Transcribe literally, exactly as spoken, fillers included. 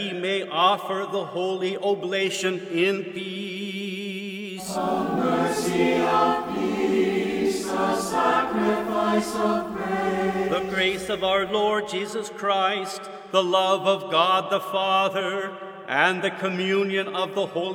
we may offer the holy oblation in peace. The mercy of peace, the sacrifice of praise. The grace of our Lord Jesus Christ, the love of God the Father, and the communion of the Holy